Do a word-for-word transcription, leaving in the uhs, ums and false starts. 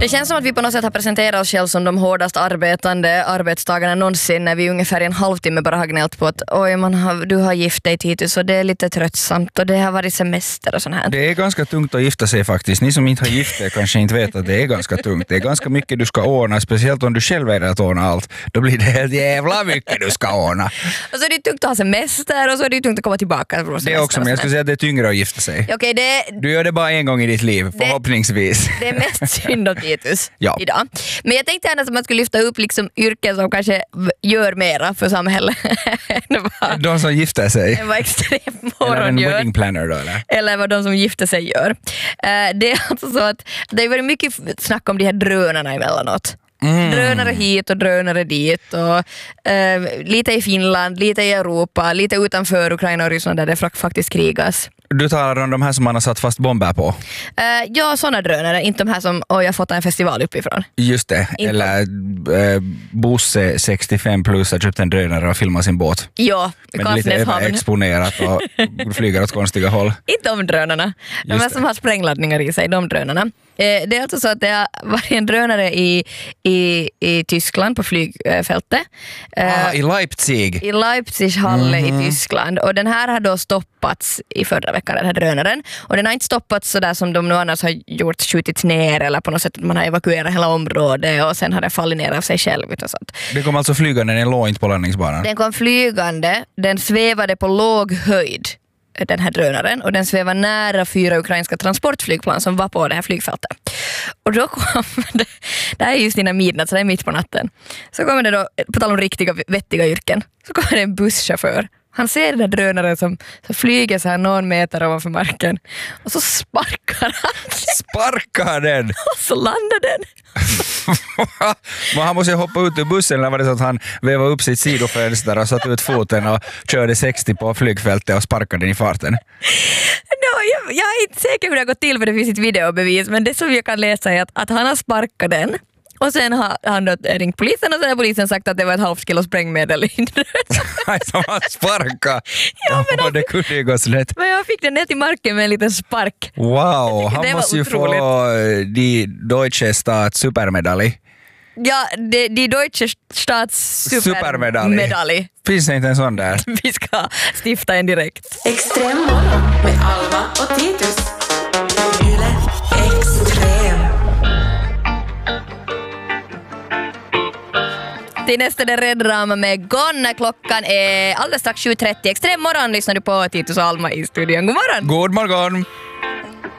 Det känns som att vi på något sätt har presenterat oss själv som de hårdast arbetande arbetstagarna någonsin när vi ungefär en halvtimme bara har gnällt på att oj, man har, du har gift dig Titus och det är lite tröttsamt och det har varit semester och sånt här. Det är ganska tungt att gifta sig faktiskt. Ni som inte har gift er kanske inte vet att det är ganska tungt. Det är ganska mycket du ska ordna, speciellt om du själv är att ordna allt. Då blir det helt jävla mycket du ska ordna. Och så är det tungt att ha semester och så är det tungt att komma tillbaka från semester. Det är också, men jag skulle säga att det är tyngre att gifta sig. Okej, det... Du gör det bara en gång i ditt liv, förhoppningsvis. Det, det är mest synd om Titus ja. idag. Men jag tänkte annars att man skulle lyfta upp liksom yrken som kanske gör mera för samhället. De som gifter sig. Det var extremt morgon eller en gör. wedding planner då, eller? Eller vad de som gifter sig gör. Uh, det är alltså så att det har varit mycket snack om de här drönarna emellanåt. Mm. Drönare hit och drönare dit och uh, lite i Finland, lite i Europa, lite utanför Ukraina och Ryssland där det faktiskt krigas. Du talar om de här som man har satt fast bomber på? Uh, ja, sådana drönare, inte de här som oh, jag fått en festival uppifrån. Just det, inte. Eller uh, Bosse sextiofem plus har köpt en drönare och filmat sin båt. Ja, men lite överexponerat och flyger åt konstiga håll. Inte de drönarna. De här som har sprängladdningar i sig, de drönarna. Eh, det är alltså så att det har varit en drönare i, i, i Tyskland på flygfältet. Eh, ah, i Leipzig. I Leipzig-halle mm-hmm. i Tyskland. Och den här har då stoppats i förra veckan, den här drönaren. Och den har inte stoppats så där som de nu annars har gjort, skjutits ner eller på något sätt att man har evakuerat hela området och sen har den fallit ner av sig själv. Och sånt. Det kom alltså flygande, den låg inte på landningsbanan? Den kom flygande, den svävade på låg höjd, den här drönaren, och den svävar nära fyra ukrainska transportflygplan som var på det här flygfältet. Och då kom det, det här är just innan midnatt, så det är mitt på natten. Så kommer det då, på tal om riktiga vettiga yrken, så kommer det en busschaufför. Han ser den här drönaren som, som flyger så här någon meter ovanför marken. Och så sparkar han. Sparkar den? Och så landar den. Men han måste hoppa ut ur bussen, eller var det så att han vevade upp sitt sidofönster och satt ut foten och körde sextio på flygfältet och sparkade den i farten? No, jag, jag är inte säker hur det har gått till, för det finns ett videobevis, men det som jag kan läsa är att, att han har sparkat den. Och sen har han då ringt polisen och sen har polisen sagt att det var ett halvt kilo sprängmedel i Nej, som han sparkade. Ja, men och det kunde ju gå slätt. Men jag fick den ner till marken med en liten spark. Wow, han måste ju otroligt. få de Deutsche Staats supermedalj. Ja, de, de Deutsche Staats supermedalj. Supermedalj. Finns det inte en sån där? Vi ska stifta en direkt. Extrem med Alma och Titus. Yle Extrem. Till nästa det Red Rama med Gone. Klockan är alldeles strax sju trettio. Extrem morgon lyssnar du på Titus och Alma i studion. God morgon! God morgon!